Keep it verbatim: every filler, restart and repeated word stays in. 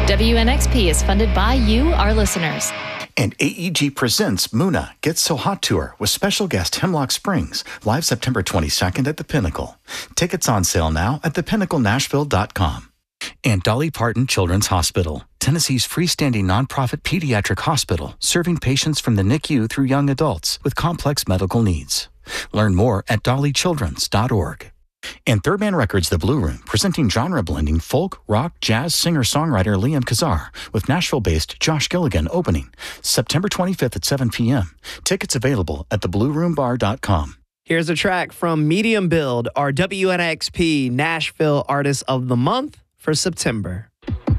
W N X P is funded by you, our listeners. And A E G presents Muna Gets So Hot Tour with special guest Hemlock Springs, live September twenty-second at the Pinnacle. Tickets on sale now at the pinnacle nashville dot com. And Dolly Parton Children's Hospital, Tennessee's freestanding nonprofit pediatric hospital, serving patients from the N I C U through young adults with complex medical needs. Learn more at dolly children's dot org. And Third Man Records The Blue Room, presenting genre-blending folk, rock, jazz singer-songwriter Liam Kazar with Nashville-based Josh Gilligan opening September twenty-fifth at seven p.m. Tickets available at the blue room bar dot com. Here's a track from Medium Build, our W N X P Nashville Artist of the Month for September.